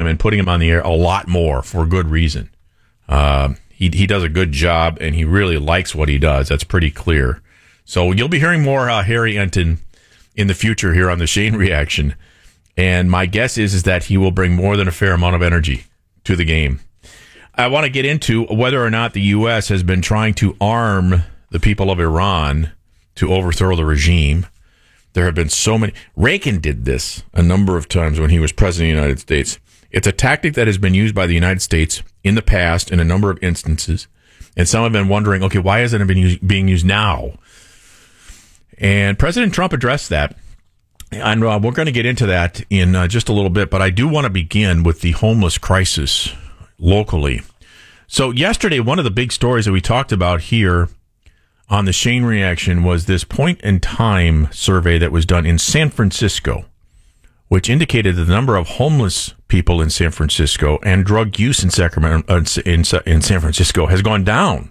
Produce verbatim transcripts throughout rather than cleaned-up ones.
and putting him on the air a lot more for good reason. Uh, he he does a good job, and he really likes what he does. That's pretty clear. So you'll be hearing more uh, Harry Enton in the future here on the Shane Reaction. And my guess is, is that he will bring more than a fair amount of energy to the game. I want to get into whether or not the U S has been trying to arm the people of Iran to overthrow the regime. There have been so many. Reagan did this a number of times when he was president of the United States. It's a tactic that has been used by the United States in the past in a number of instances. And some have been wondering, okay, why isn't it been use, being used now? And President Trump addressed that. And uh, we're going to get into that in uh, just a little bit. But I do want to begin with the homeless crisis locally. So yesterday, one of the big stories that we talked about here on the Shane Reaction was this point in time survey that was done in San Francisco, which indicated that the number of homeless people in San Francisco and drug use in Sacramento, uh, in, in San Francisco has gone down.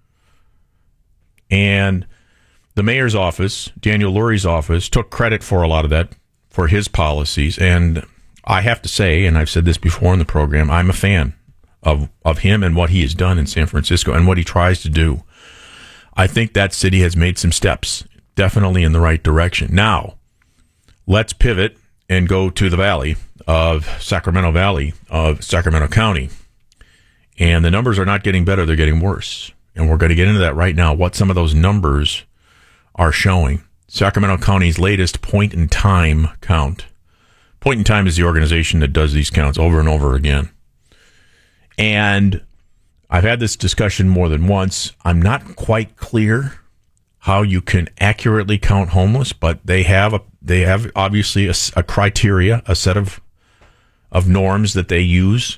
And the mayor's office, Daniel Lurie's office, took credit for a lot of that, for his policies. And I have to say, and I've said this before in the program, I'm a fan of, of him and what he has done in San Francisco and what he tries to do. I think that city has made some steps, definitely in the right direction. Now, let's pivot and go to the valley of Sacramento Valley of Sacramento County. And the numbers are not getting better, they're getting worse. And we're going to get into that right now, what some of those numbers are showing. Sacramento County's latest point-in-time count. Point-in-Time is the organization that does these counts over and over again. And I've had this discussion more than once. I'm not quite clear how you can accurately count homeless, but they have a, they have obviously a, a criteria, a set of of norms that they use.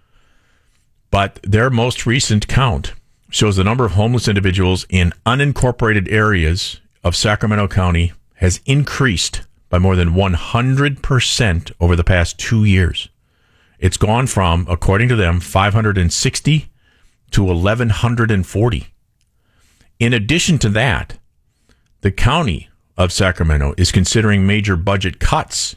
But their most recent count shows the number of homeless individuals in unincorporated areas of Sacramento County has increased by more than one hundred percent over the past two years. It's gone from, according to them, five hundred sixty to eleven forty. In addition to that, the county of Sacramento is considering major budget cuts,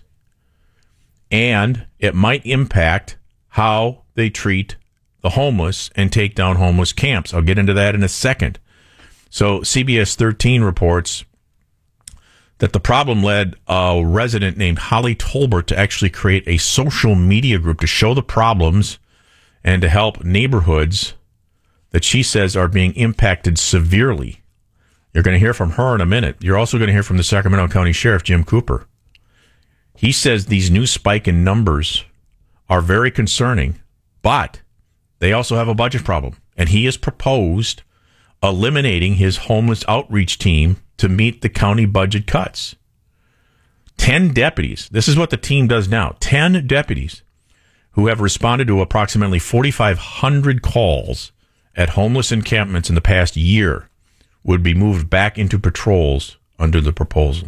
and it might impact how they treat the homeless and take down homeless camps. I'll get into that in a second. So C B S thirteen reports that the problem led a resident named Holly Tolbert to actually create a social media group to show the problems and to help neighborhoods that she says are being impacted severely. You're going to hear from her in a minute. You're also going to hear from the Sacramento County Sheriff, Jim Cooper. He says these new spike in numbers are very concerning, but they also have a budget problem. And he has proposed eliminating his homeless outreach team to meet the county budget cuts. Ten deputies. This is what the team does now. Ten deputies who have responded to approximately forty-five hundred calls at homeless encampments in the past year would be moved back into patrols under the proposal.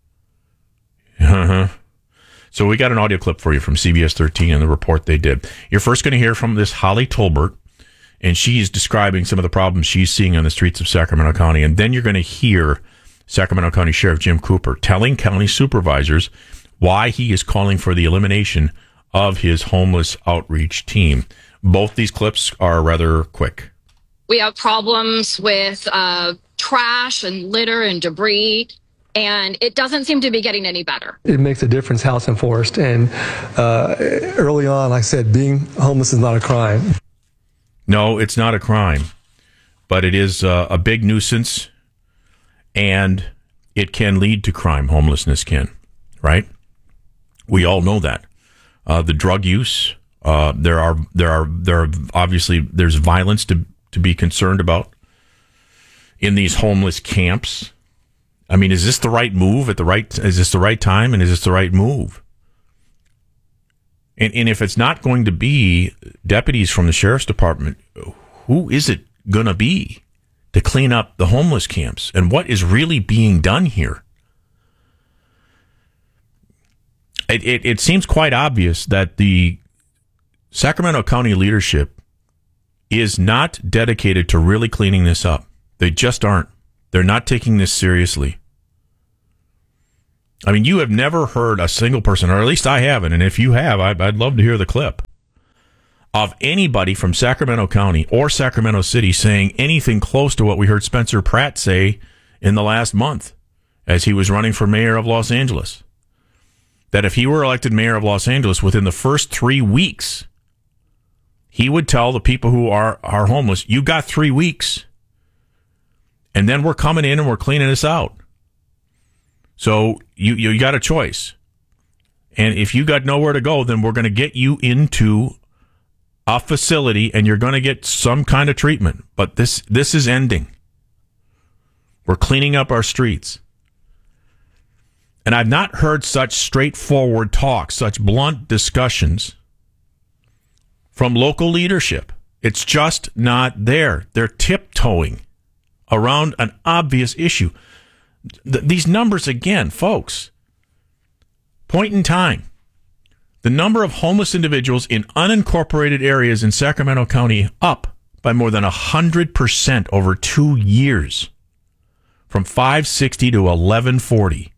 Uh-huh. So we got an audio clip for you from C B S thirteen and the report they did. You're first going to hear from this Holly Tolbert, and she's describing some of the problems she's seeing on the streets of Sacramento County. And then you're going to hear Sacramento County Sheriff Jim Cooper telling county supervisors why he is calling for the elimination of his homeless outreach team. Both these clips are rather quick. We have problems with uh, trash and litter and debris, and it doesn't seem to be getting any better. It makes a difference, house and forest. And uh, early on, like I said, being homeless is not a crime. No, it's not a crime, but it is uh, a big nuisance, and it can lead to crime. Homelessness can, right? We all know that. Uh, the drug use, uh, there are there are there are obviously there's violence to to be concerned about in these homeless camps. I mean, is this the right move at the right? Is this the right time? And is this the right move? And, and if it's not going to be deputies from the sheriff's department, who is it going to be to clean up the homeless camps? And what is really being done here? It, it, it seems quite obvious that the Sacramento County leadership is not dedicated to really cleaning this up. They just aren't. They're not taking this seriously. I mean, you have never heard a single person, or at least I haven't, and if you have, I'd, I'd love to hear the clip. of anybody from Sacramento County or Sacramento City saying anything close to what we heard Spencer Pratt say in the last month as he was running for mayor of Los Angeles. That if he were elected mayor of Los Angeles within the first three weeks, he would tell the people who are, are homeless, you got three weeks. And then we're coming in and we're cleaning this out. So you, you got a choice. And if you got nowhere to go, then we're going to get you into a facility and you're going to get some kind of treatment. But this this is ending. We're cleaning up our streets. And I've not heard such straightforward talk, such blunt discussions from local leadership. It's just not there. They're tiptoeing around an obvious issue. Th- these numbers, again, folks, point in time. The number of homeless individuals in unincorporated areas in Sacramento County up by more than one hundred percent over two years, from five sixty to eleven forty.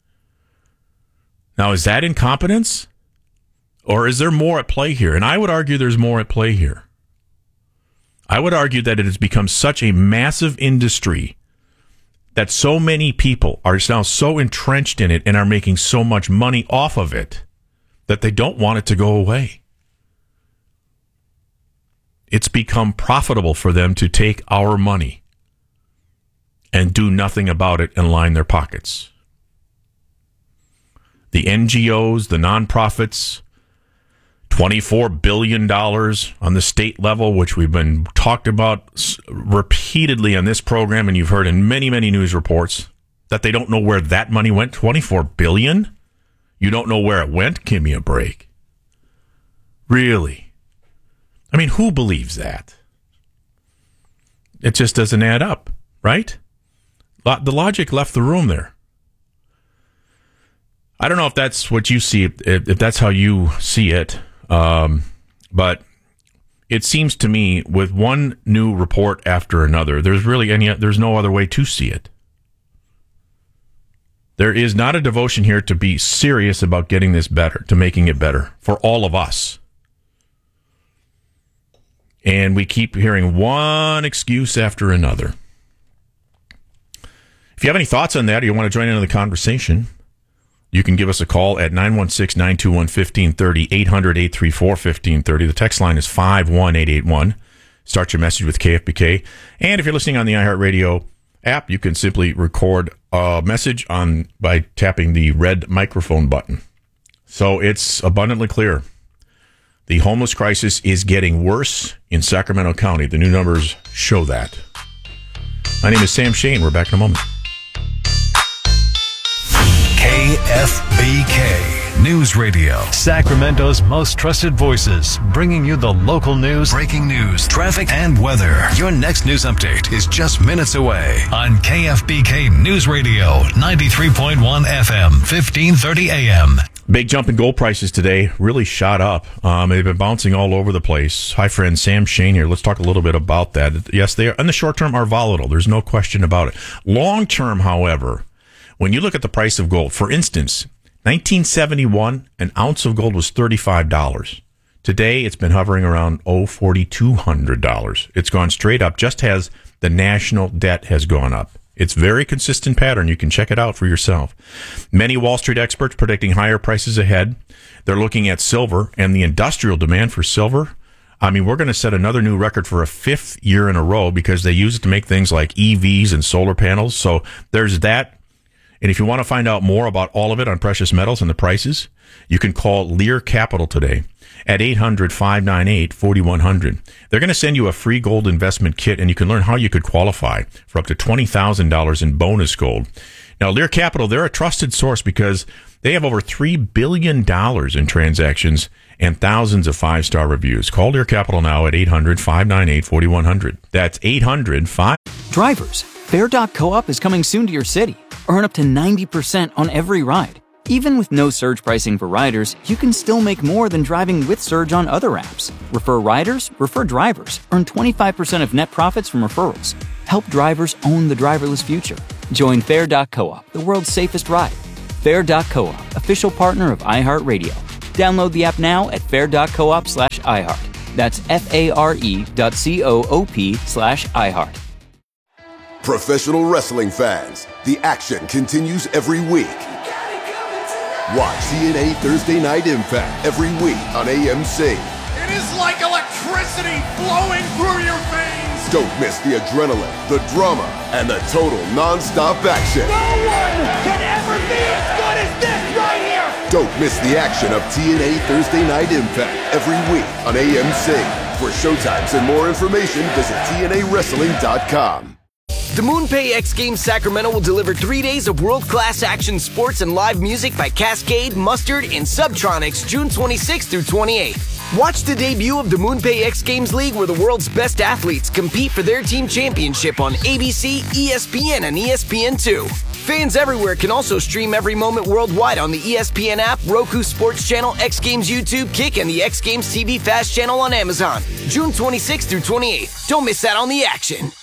Now, is that incompetence? Or is there more at play here? And I would argue there's more at play here. I would argue that it has become such a massive industry that so many people are now so entrenched in it and are making so much money off of it that they don't want it to go away. It's become profitable for them to take our money and do nothing about it and line their pockets. The N G Os, the nonprofits, twenty-four billion dollars on the state level, which we've been talked about repeatedly on this program, and you've heard in many, many news reports that they don't know where that money went. twenty-four billion dollars? You don't know where it went? Give me a break. Really? I mean, who believes that? It just doesn't add up, right? The logic left the room there. I don't know if that's what you see, if, if that's how you see it. Um, but it seems to me, with one new report after another, there's really any, there's no other way to see it. There is not a devotion here to be serious about getting this better, to making it better for all of us. And we keep hearing one excuse after another. If you have any thoughts on that or you want to join into the conversation, you can give us a call at nine one six, nine two one, one five three zero, eight hundred, eight three four, one five three zero. The text line is five one eight eight one. Start your message with K F B K. And if you're listening on the iHeartRadio app, you can simply record a message on by tapping the red microphone button. So it's abundantly clear. The homeless crisis is getting worse in Sacramento County. The new numbers show that. My name is Sam Shane. We're back in a moment. K F B K News Radio. Sacramento's most trusted voices, bringing you the local news, breaking news, traffic, and weather. Your next news update is just minutes away on K F B K News Radio, ninety-three point one F M, fifteen thirty A M. Big jump in gold prices today, really shot up. Um, they've been bouncing all over the place. Hi, friend, Sam Shane here. Let's talk a little bit about that. Yes, they are, in the short term, are volatile. There's no question about it. Long term, however, when you look at the price of gold, for instance, nineteen seventy-one, an ounce of gold was thirty-five dollars. Today, it's been hovering around, oh, four thousand two hundred dollars. It's gone straight up, just as the national debt has gone up. It's a very consistent pattern. You can check it out for yourself. Many Wall Street experts predicting higher prices ahead. They're looking at silver and the industrial demand for silver. I mean, we're going to set another new record for a fifth year in a row because they use it to make things like E Vs and solar panels. So there's that. And if you want to find out more about all of it on precious metals and the prices, you can call Lear Capital today at eight hundred, five nine eight, four one zero zero. They're going to send you a free gold investment kit, and you can learn how you could qualify for up to twenty thousand dollars in bonus gold. Now, Lear Capital, they're a trusted source because they have over three billion dollars in transactions and thousands of five-star reviews. Call Lear Capital now at eight hundred, five nine eight, four one zero zero. That's eight hundred, five... Drivers, Fair dot coop is coming soon to your city. Earn up to ninety percent on every ride. Even with no surge pricing for riders, you can still make more than driving with Surge on other apps. Refer riders, refer drivers. Earn twenty-five percent of net profits from referrals. Help drivers own the driverless future. Join Fair dot coop, the world's safest ride. Fair dot coop, official partner of iHeartRadio. Download the app now at fair dot coop slash iHeart. That's F-A-R-E dot C-O-O-P slash iHeart. Professional wrestling fans, the action continues every week. Watch T N A Thursday Night Impact every week on A M C. It is like electricity flowing through your veins. Don't miss the adrenaline, the drama, and the total non-stop action. No one can ever be as good as this right here. Don't miss the action of T N A Thursday Night Impact every week on A M C. For showtimes and more information, visit T N A wrestling dot com. The MoonPay X Games Sacramento will deliver three days of world-class action sports and live music by Cascade, Mustard, and Subtronics June twenty-sixth through twenty-eighth. Watch the debut of the MoonPay X Games League, where the world's best athletes compete for their team championship on A B C, E S P N, and E S P N two. Fans everywhere can also stream every moment worldwide on the E S P N app, Roku Sports Channel, X Games YouTube, Kick, and the X Games T V Fast Channel on Amazon. June twenty-sixth through twenty-eighth. Don't miss out on the action.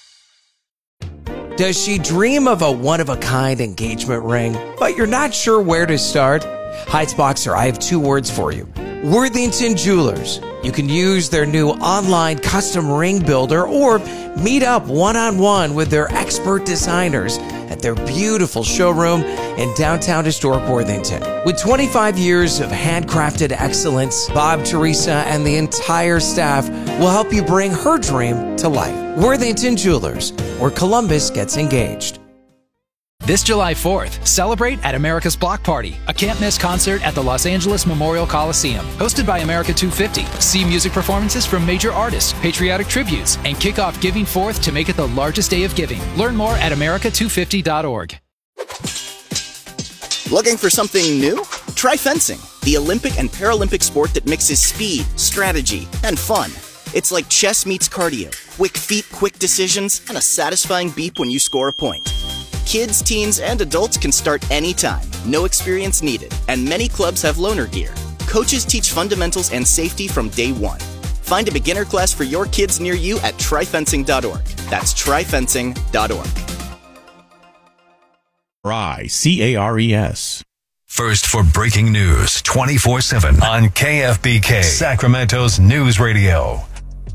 Does she dream of a one-of-a-kind engagement ring, but you're not sure where to start? Heights Boxer, I have two words for you. Worthington Jewelers. You can use their new online custom ring builder or meet up one-on-one with their expert designers at their beautiful showroom in downtown historic Worthington. With twenty-five years of handcrafted excellence, Bob, Teresa, and the entire staff will help you bring her dream to life. Worthington Jewelers, where Columbus gets engaged. This July fourth, celebrate at America's Block Party, a can't-miss concert at the Los Angeles Memorial Coliseum. Hosted by America two fifty, see music performances from major artists, patriotic tributes, and kick off Giving Fourth to make it the largest day of giving. Learn more at America two fifty dot org. Looking for something new? Try fencing, the Olympic and Paralympic sport that mixes speed, strategy, and fun. It's like chess meets cardio, quick feet, quick decisions, and a satisfying beep when you score a point. Kids, teens, and adults can start anytime, no experience needed, and many clubs have loaner gear. Coaches teach fundamentals and safety from day one. Find a beginner class for your kids near you at try fencing dot org. That's try fencing dot org. I C A R E S. First for breaking news twenty-four seven on K F B K, Sacramento's News Radio.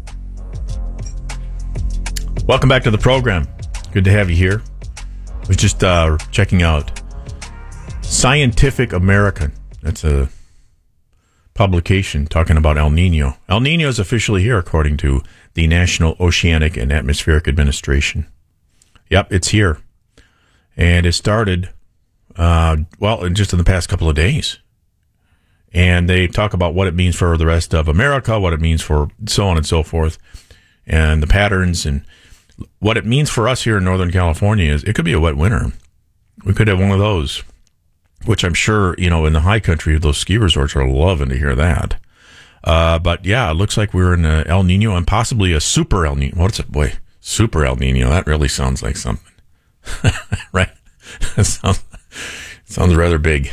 Welcome back to the program. Good to have you here. I was just uh, checking out Scientific American. That's a publication talking about El Nino. El Nino is officially here, according to the National Oceanic and Atmospheric Administration. Yep, it's here. And it started, uh, well, just in the past couple of days. And they talk about what it means for the rest of America, what it means for so on and so forth, and the patterns. And what it means for us here in Northern California is it could be a wet winter. We could have one of those, which I'm sure, you know, in the high country, those ski resorts are loving to hear that. Uh, but yeah, it looks like we're in a El Nino and possibly a super El Nino. What's it? Boy, super El Nino. That really sounds like something. Right? That sounds, sounds rather big.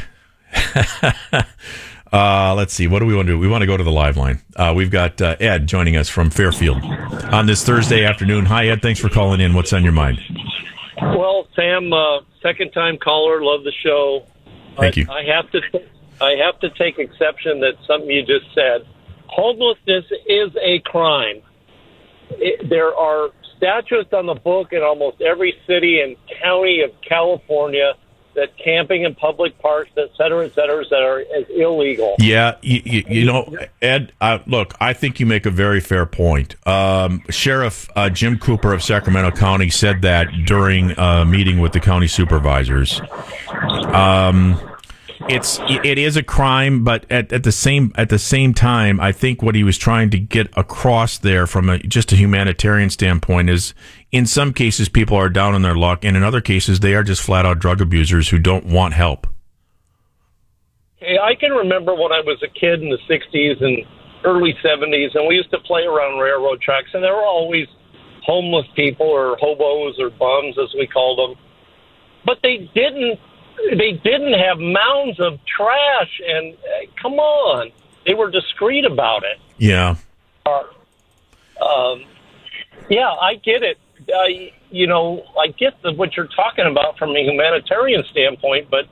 uh, let's see. What do we want to do? We want to go to the live line. Uh, we've got uh, Ed joining us from Fairfield on this Thursday afternoon. Hi, Ed. Thanks for calling in. What's on your mind? Well, Sam, uh, second-time caller. Love the show. Thank you. I, I have to. I have to take exception that something you just said. Homelessness is a crime. It, there are statutes on the book in almost every city and county of California that camping in public parks, et cetera, et cetera, et cetera, is illegal. Yeah, you, you, you know, Ed, uh, look, I think you make a very fair point. Um, Sheriff uh, Jim Cooper of Sacramento County said that during a meeting with the county supervisors. Um, it's it is a crime, but at, at the same at the same time, I think what he was trying to get across there from a, just a humanitarian standpoint is, in some cases, people are down on their luck, and in other cases, they are just flat-out drug abusers who don't want help. Hey, I can remember when I was a kid in the sixties and early seventies, and we used to play around railroad tracks, and there were always homeless people or hobos or bums, as we called them. But they didn't they didn't have mounds of trash, and uh, come on, they were discreet about it. Yeah. Uh, um, yeah, I get it. Uh, you know, I get the, what you're talking about from a humanitarian standpoint, but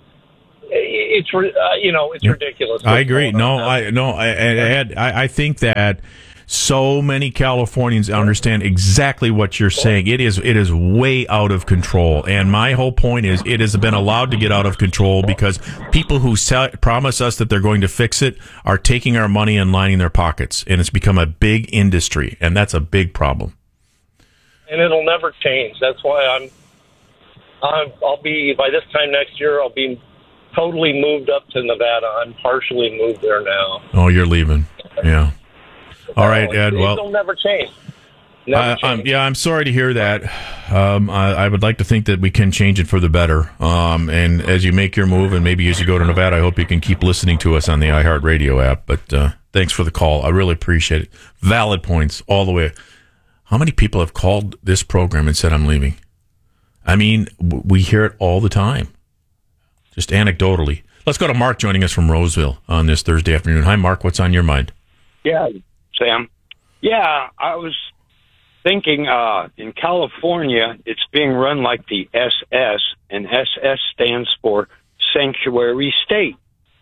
it's uh, you know it's yeah. ridiculous. I agree. No, I no, I, I, I I think that So many Californians understand exactly what you're saying. It is it is way out of control. And my whole point is it has been allowed to get out of control because people who sell, promise us that they're going to fix it are taking our money and lining their pockets. And it's become a big industry. And that's a big problem. And it'll never change. That's why I'm, I'm I'll be, by this time next year, I'll be totally moved up to Nevada. I'm partially moved there now. Oh, you're leaving. Yeah. All right, Ed. Well, it'll never change. Never uh, change. um, yeah, I'm sorry to hear that. Um, I, I would like to think that we can change it for the better. Um, and as you make your move, and maybe as you go to Nevada, I hope you can keep listening to us on the iHeartRadio app. But uh, thanks for the call. I really appreciate it. Valid points all the way. How many people have called this program and said I'm leaving? I mean, w- we hear it all the time, just anecdotally. Let's go to Mark joining us from Roseville on this Thursday afternoon. Hi, Mark. What's on your mind? Yeah, Sam. Yeah, I was thinking uh, in California, it's being run like the S S, and S S stands for Sanctuary State.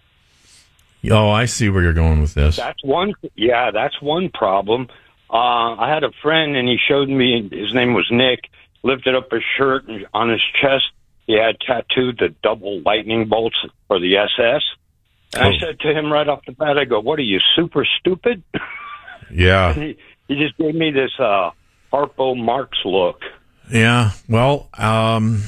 Oh, I see where you're going with this. That's one. Yeah, that's one problem. Uh, I had a friend, and he showed me, his name was Nick, lifted up his shirt, and on his chest, he had tattooed the double lightning bolts for the S S. And oh. I said to him right off the bat, I go, what are you, super stupid? Yeah. he, he just gave me this uh, Harpo Marx look. Yeah, well, um,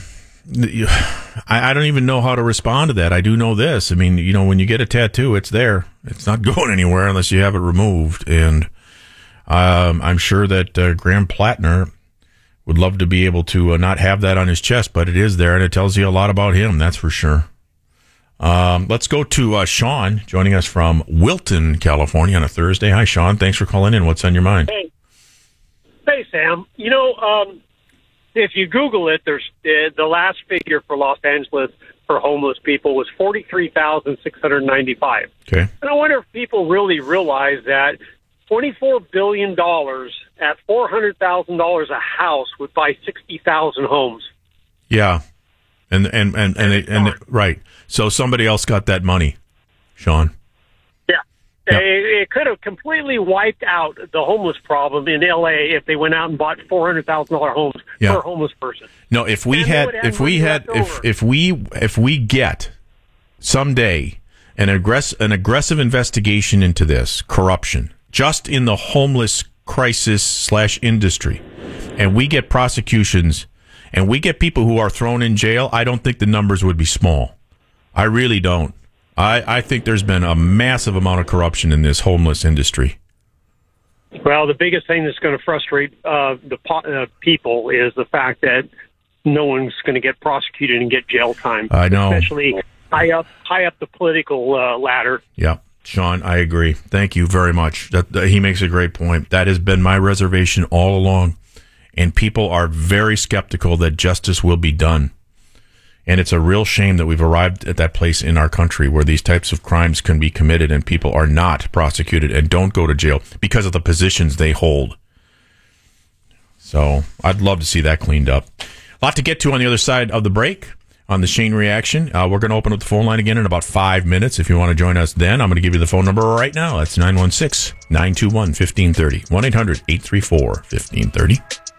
I, I don't even know how to respond to that. I do know this. I mean, you know, when you get a tattoo, it's there. It's not going anywhere unless you have it removed. And um, I'm sure that uh, Graham Plattner would love to be able to uh, not have that on his chest, but it is there, and it tells you a lot about him, that's for sure. Um, let's go to uh, Sean, joining us from Wilton, California on a Thursday. Hi, Sean. Thanks for calling in. What's on your mind? Hey, hey Sam. You know, um, if you Google it, there's uh, the last figure for Los Angeles for homeless people was forty-three thousand six hundred ninety-five. Okay. And I wonder if people really realize that twenty-four billion dollars at four hundred thousand dollars a house would buy sixty thousand homes. Yeah. And, and, and, and, and, and, and right. So somebody else got that money, Sean. Yeah. Yep. It, it could have completely wiped out the homeless problem in L A if they went out and bought four hundred thousand dollars homes Yeah. per homeless person. No, if we And had, they would have if we money had, left if, over. if we, if we get someday an aggress, an aggressive investigation into this corruption, just in the homeless crisis slash industry, and we get prosecutions and we get people who are thrown in jail, I don't think the numbers would be small. I really don't. I, I think there's been a massive amount of corruption in this homeless industry. Well, the biggest thing that's going to frustrate uh, the po- uh, people is the fact that no one's going to get prosecuted and get jail time. I know. Especially high up, high up the political uh, ladder. Yeah, Sean, I agree. Thank you very much. That, that he makes a great point. That has been my reservation all along, and people are very skeptical that justice will be done. And it's a real shame that we've arrived at that place in our country where these types of crimes can be committed and people are not prosecuted and don't go to jail because of the positions they hold. So I'd love to see that cleaned up. A lot to get to on the other side of the break on the Shane Reaction. Uh, we're going to open up the phone line again in about five minutes. If you want to join us then, I'm going to give you the phone number right now. That's nine one six, nine two one, one five three zero, one eight hundred, eight three four, one five three zero.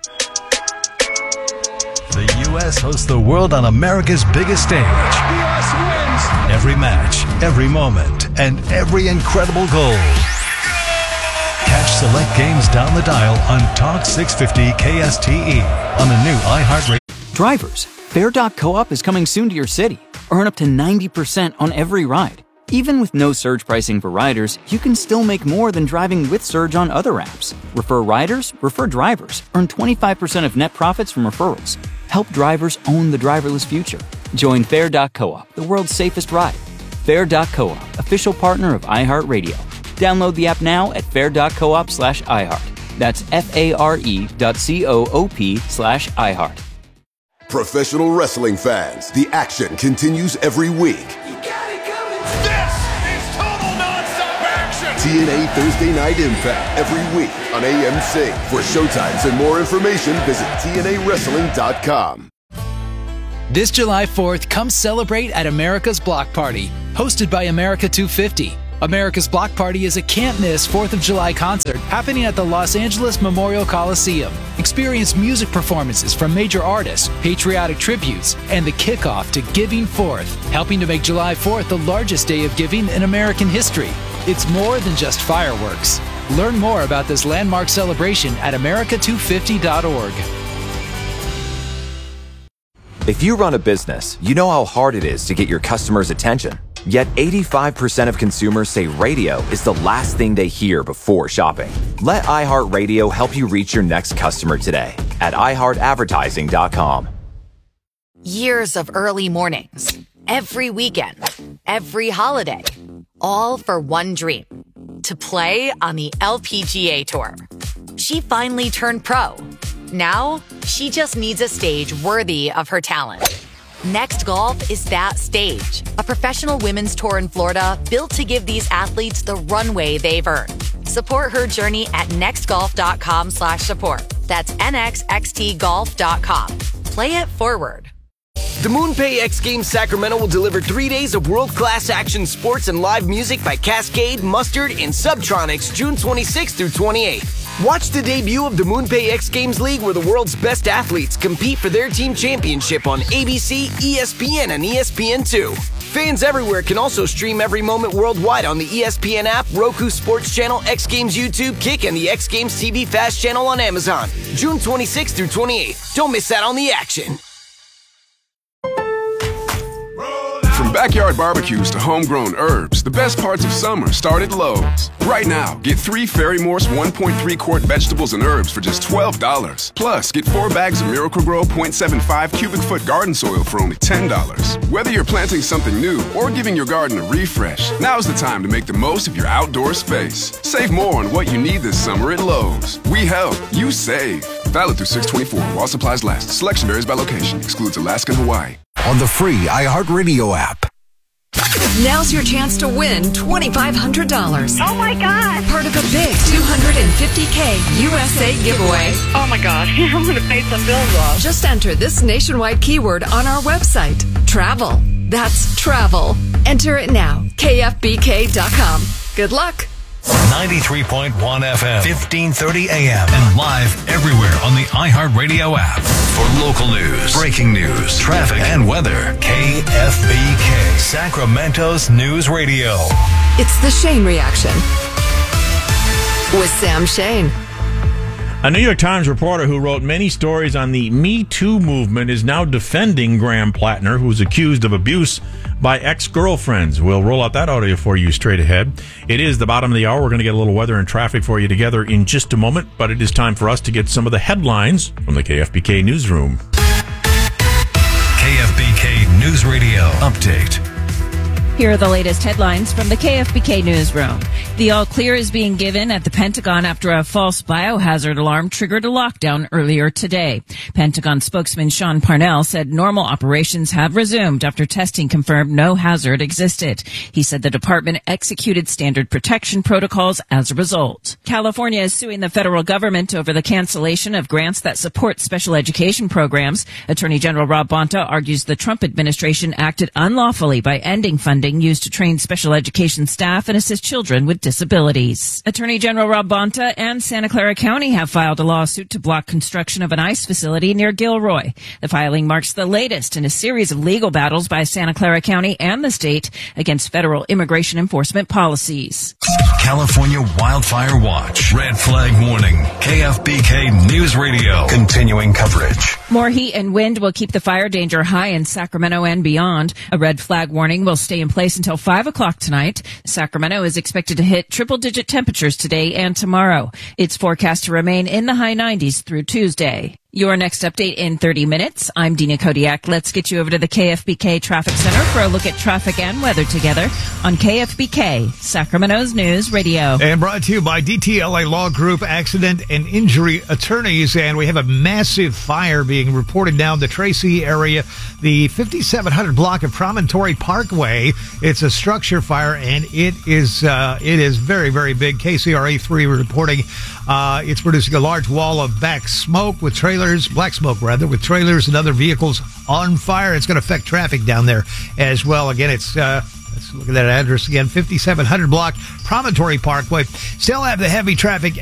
The U S hosts the world on America's biggest stage. U S wins. Every match, every moment, and every incredible goal. Catch select games down the dial on Talk six fifty K S T E on the new iHeartRadio. Drivers, Fair dot Co-op is coming soon to your city. Earn up to ninety percent on every ride. Even with no surge pricing for riders, you can still make more than driving with surge on other apps. Refer riders, refer drivers. Earn twenty-five percent of net profits from referrals. Help drivers own the driverless future. Join Fair dot Co-op, the world's safest ride. Fair dot Co-op, official partner of iHeartRadio. Download the app now at fair dot coop slash iHeart. That's F-A-R-E dot C-O-O-P slash iHeart. Professional wrestling fans, the action continues every week. This is total nonstop action. T N A Thursday Night Impact every week on A M C. For showtimes and more information, visit T N A wrestling dot com. This July fourth, come celebrate at America's Block Party, hosted by America two fifty. America's Block Party is a can't-miss fourth of July concert happening at the Los Angeles Memorial Coliseum. Experience music performances from major artists, patriotic tributes, and the kickoff to Giving Fourth, helping to make July fourth the largest day of giving in American history. It's more than just fireworks. Learn more about this landmark celebration at America two fifty dot org. If you run a business, you know how hard it is to get your customers' attention. Yet eighty-five percent of consumers say radio is the last thing they hear before shopping. Let iHeartRadio help you reach your next customer today at i heart advertising dot com. Years of early mornings, every weekend, every holiday, all for one dream, to play on the L P G A Tour. She finally turned pro. Now, she just needs a stage worthy of her talent. Next Golf is that stage, a professional women's tour in Florida built to give these athletes the runway they've earned. Support her journey at nextgolf.com slash support. That's N X X T golf dot com. Play it forward. The MoonPay X Games Sacramento will deliver three days of world-class action sports and live music by Cascade, Mustard, and Subtronics June twenty-sixth through twenty-eighth. Watch the debut of the MoonPay X Games League, where the world's best athletes compete for their team championship on A B C, E S P N, and E S P N two. Fans everywhere can also stream every moment worldwide on the E S P N app, Roku Sports Channel, X Games YouTube, Kick, and the X Games T V Fast Channel on Amazon. June twenty-sixth through twenty-eighth. Don't miss out on the action. From backyard barbecues to homegrown herbs, the best parts of summer start at Lowe's. Right now, get three Ferry Morse one point three quart vegetables and herbs for just twelve dollars. Plus, get four bags of Miracle-Gro zero point seven five cubic foot garden soil for only ten dollars. Whether you're planting something new or giving your garden a refresh, now's the time to make the most of your outdoor space. Save more on what you need this summer at Lowe's. We help, you save. Valid through six twenty-four while supplies last. Selection varies by location. Excludes Alaska and Hawaii. On the free iHeartRadio app. Now's your chance to win twenty-five hundred dollars. Oh my God! Part of a big two hundred fifty K U S A giveaway. Oh my God, I'm going to pay some bills off. Just enter this nationwide keyword on our website. Travel. That's travel. Enter it now. K F B K dot com. Good luck. ninety-three point one F M, fifteen thirty A M, and live everywhere on the iHeartRadio app. For local news, breaking news, traffic, and weather, K F B K, Sacramento's News Radio. It's the Shane Reaction with Sam Shane. A New York Times reporter who wrote many stories on the Me Too movement is now defending Graham Plattner, who's accused of abuse by ex-girlfriends. We'll roll out that audio for you straight ahead. It is the bottom of the hour. We're going to get a little weather and traffic for you together in just a moment, but it is time for us to get some of the headlines from the K F B K newsroom. K F B K News Radio Update. Here are the latest headlines from the K F B K newsroom. The all clear is being given at the Pentagon after a false biohazard alarm triggered a lockdown earlier today. Pentagon spokesman Sean Parnell said normal operations have resumed after testing confirmed no hazard existed. He said the department executed standard protection protocols as a result. California is suing the federal government over the cancellation of grants that support special education programs. Attorney General Rob Bonta argues the Trump administration acted unlawfully by ending funding used to train special education staff and assist children with disabilities. Attorney General Rob Bonta and Santa Clara County have filed a lawsuit to block construction of an ICE facility near Gilroy. The filing marks the latest in a series of legal battles by Santa Clara County and the state against federal immigration enforcement policies. California Wildfire Watch. Red flag warning. K F B K News Radio. Continuing coverage. More heat and wind will keep the fire danger high in Sacramento and beyond. A red flag warning will stay in place until five o'clock tonight. Sacramento is expected to hit triple-digit temperatures today and tomorrow. It's forecast to remain in the high nineties through Tuesday. Your next update in thirty minutes. I'm Dina Kodiak. Let's get you over to the K F B K Traffic Center for a look at traffic and weather together on K F B K, Sacramento's News Radio. And brought to you by D T L A Law Group Accident and Injury Attorneys. And we have a massive fire being reported down the Tracy area, the fifty-seven hundred block of Promontory Parkway. It's a structure fire, and it is uh, it is very, very big. K C R A three reporting uh, it's producing a large wall of back smoke with trailers, black smoke rather, with trailers and other vehicles on fire. It's going to affect traffic down there as well. Again, it's uh, Let's look at that address again, fifty-seven hundred block Promontory Parkway. Still have the heavy traffic